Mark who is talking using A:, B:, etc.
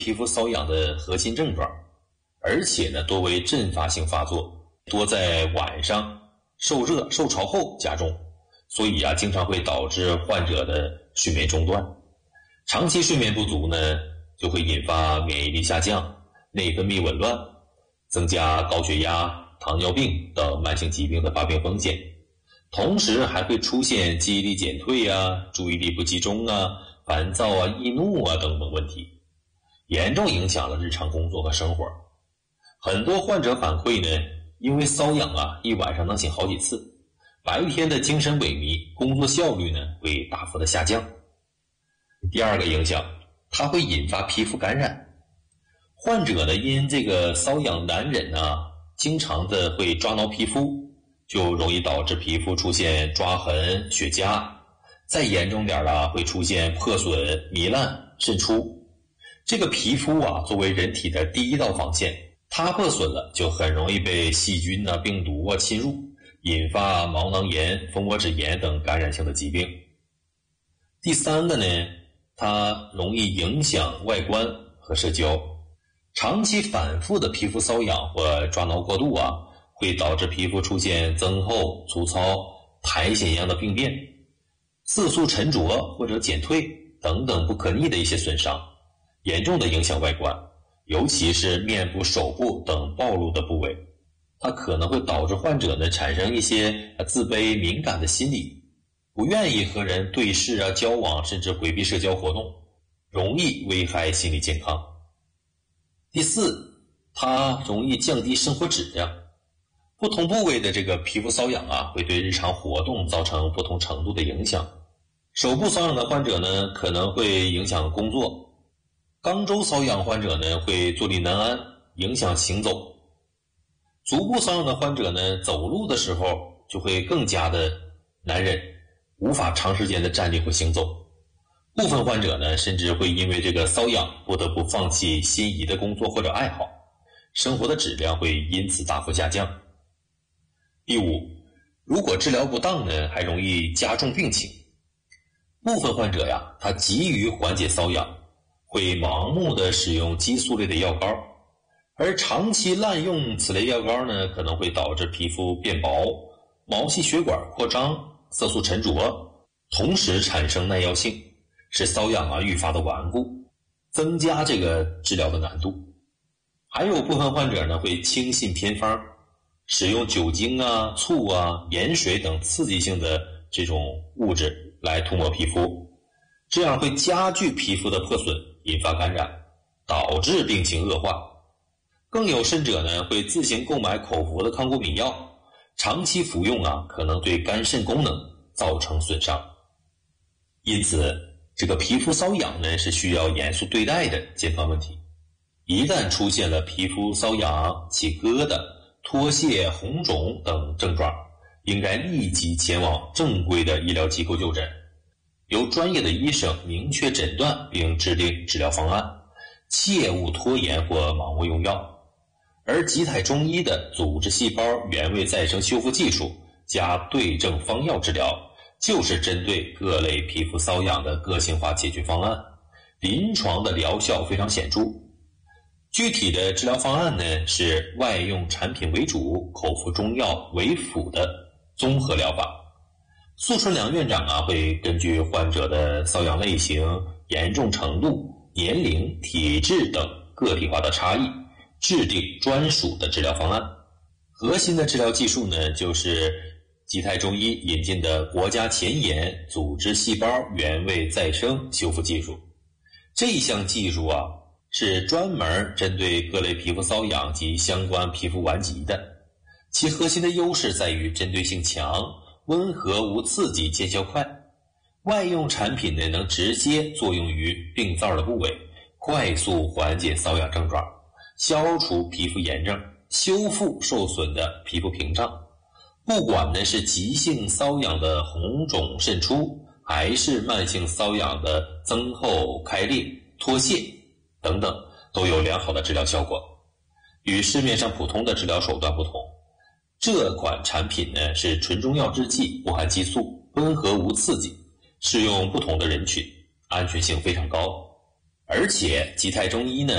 A: 皮肤瘙痒的核心症状，而且呢多为阵发性发作，多在晚上受热受潮后加重，所以经常会导致患者的睡眠中断。长期睡眠不足呢，就会引发免疫力下降、内分泌紊乱，增加高血压、糖尿病等慢性疾病的发病风险。同时还会出现记忆力减退注意力不集中烦躁易怒等等问题，严重影响了日常工作和生活。很多患者反馈呢，因为瘙痒一晚上能醒好几次，白天的精神萎靡，工作效率呢会大幅的下降。第二个影响，它会引发皮肤感染。患者呢因这个瘙痒难忍经常的会抓挠皮肤，就容易导致皮肤出现抓痕、血痂，再严重点会出现破损、糜烂、渗出。这个皮肤作为人体的第一道防线，它破损了就很容易被细菌病毒侵入，引发毛囊炎、蜂窝纸炎等感染性的疾病。第三个呢，它容易影响外观和社交。长期反复的皮肤瘙痒或抓挠过度会导致皮肤出现增厚、粗糙、苔藓一样的病变，色素沉着或者减退等等不可逆的一些损伤，严重的影响外观，尤其是面部、手部等暴露的部位。它可能会导致患者呢产生一些自卑、敏感的心理，不愿意和人对视交往，甚至回避社交活动，容易危害心理健康。第四，它容易降低生活质量。不同部位的这个皮肤瘙痒会对日常活动造成不同程度的影响。手部瘙痒的患者呢，可能会影响工作；肛周瘙痒患者呢，会坐立难安，影响行走；足部瘙痒的患者呢，走路的时候就会更加的难忍，无法长时间的站立或行走。部分患者呢，甚至会因为这个瘙痒不得不放弃心仪的工作或者爱好，生活的质量会因此大幅下降。第五，如果治疗不当呢，还容易加重病情。部分患者他急于缓解瘙痒，会盲目的使用激素类的药膏，而长期滥用此类药膏呢，可能会导致皮肤变薄、毛细血管扩张、色素沉着，同时产生耐药性，使瘙痒愈发的顽固，增加这个治疗的难度。还有部分患者呢，会轻信偏方，使用酒精醋盐水等刺激性的这种物质来涂抹皮肤，这样会加剧皮肤的破损，引发感染，导致病情恶化。更有甚者呢，会自行购买口服的抗过敏药，长期服用可能对肝肾功能造成损伤。因此，这个皮肤瘙痒呢，是需要严肃对待的健康问题。一旦出现了皮肤瘙痒、起疙瘩、脱屑、红肿等症状，应该立即前往正规的医疗机构就诊，由专业的医生明确诊断并制定治疗方案，切勿拖延或盲目用药。而吉泰中医的组织细胞原位再生修复技术加对症方药治疗，就是针对各类皮肤瘙痒的个性化解决方案，临床的疗效非常显著。具体的治疗方案呢，是外用产品为主，口服中药为辅的综合疗法。苏春良院长会根据患者的瘙痒类型、严重程度、年龄、体质等个体化的差异，制定专属的治疗方案。核心的治疗技术呢，就是吉泰中医引进的国家前沿组织细胞原位再生修复技术。这一项技术是专门针对各类皮肤瘙痒及相关皮肤顽疾的，其核心的优势在于针对性强、温和无刺激、见效快。外用产品呢，能直接作用于病灶的部位，快速缓解瘙痒症状，消除皮肤炎症，修复受损的皮肤屏障。不管呢是急性瘙痒的红肿渗出，还是慢性瘙痒的增厚、开裂、脱屑等等，都有良好的治疗效果。与市面上普通的治疗手段不同，这款产品呢是纯中药制剂，不含激素，温和无刺激，适用不同的人群，安全性非常高。 而且吉泰中医呢